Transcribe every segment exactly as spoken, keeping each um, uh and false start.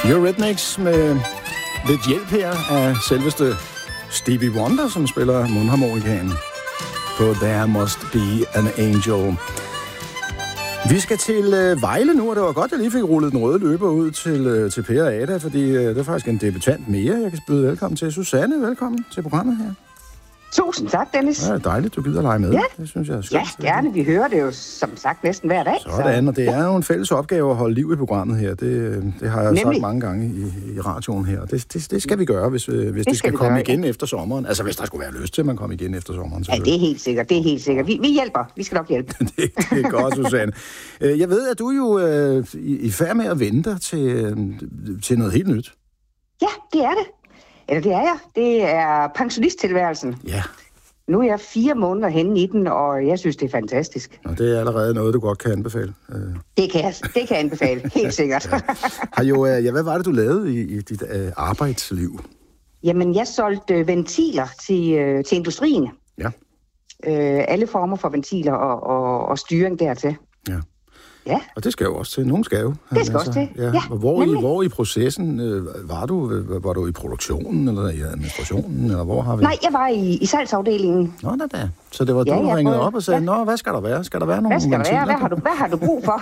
Eurythmics med lidt hjælp her af selveste Stevie Wonder, som spiller mundharmonikaen på There Must Be an Angel. Vi skal til øh, Vejle nu, og det var godt, at jeg lige fik rullet den røde løber ud til, øh, til Per og Ada, fordi øh, det er faktisk en debutant mere. Jeg kan byde velkommen til Susanne. Velkommen til programmet her. Tusind tak, Dennis. Ja, det er dejligt, du gider lege med. Ja. Det synes jeg er skønt. Ja, gerne. Vi hører det jo som sagt næsten hver dag. Sådan, og det er jo en fælles opgave at holde liv i programmet her. Det, det har jeg Nemlig. sagt mange gange i, i radioen her. Det, det, det skal vi gøre, hvis, hvis det, det skal, skal komme gøre, igen ja. efter sommeren. Altså, hvis der skulle være lyst til, at man kommer igen efter sommeren. Ja, det er helt sikkert. Det er helt sikkert. Vi, vi hjælper. Vi skal nok hjælpe. det, det er godt, Susanne. Jeg ved, at du jo er i, i færd med at vente til, til noget helt nyt. Ja, det er det. Eller det er jeg. Det er pensionisttilværelsen. Ja. Nu er jeg fire måneder henne i den, og jeg synes, det er fantastisk. Og det er allerede noget, du godt kan anbefale. Det kan jeg, det kan jeg anbefale, helt sikkert. ja. Har jo, ja, hvad var det, du lavede i, i dit uh, arbejdsliv? Jamen, jeg solgte ventiler til, uh, til industrien. Ja. Uh, alle former for ventiler og, og, og styring dertil. Ja. Ja. Og det skal jo også til. Nogen skal jo. Det skal altså, også til, ja. ja hvor, i, hvor i processen øh, var du? Var du i produktionen, eller i administrationen, eller hvor har vi? Nej, jeg var i, i salgsafdelingen. Nå, da da. Så det var ja, du, der ringede prøvede, op og sagde, ja. Nå, hvad skal der være? Skal der være nogle Hvad skal ventiler? der være? Hvad har du, hvad har du brug for?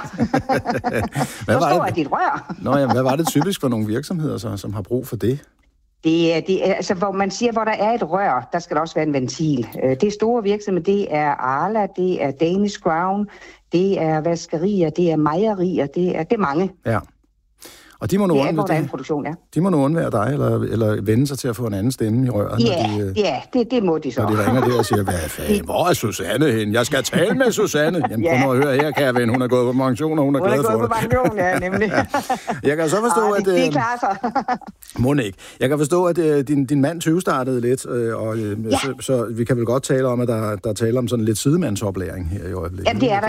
Hvor står er dit rør? Nå, jamen, hvad var det typisk for nogle virksomheder, så, som har brug for det? Det er, det er, altså, hvor man siger, hvor der er et rør, der skal der også være en ventil. Det er store virksomheder, det er Arla, det er Danish Crown, det er vaskerier, det er mejerier, det er, det er mange. Ja. Og de må nu det er, hvor der er en en produktion, ja. De må nu undvære dig, eller, eller vende sig til at få en anden stemme i røret. Ja, de, ja det, det må de så. Når de ringer der og siger, hvad fanden, hvor er Susanne henne? Jeg skal tale med Susanne. Jamen, ja. Prøv nu at høre her, kære ven. Hun er gået på pension, og hun er hun glad for det. Hun er gået på pension, ja, nemlig. Jeg kan så forstå, Arh, at... Det, det klarer sig. Må ikke. Jeg kan forstå, at uh, din, din mand tyve-startede lidt, øh, og, øh, ja. så, så vi kan vel godt tale om, at der, der taler om sådan lidt sidemandsoplæring her i øjeblikket. Jamen, det er der.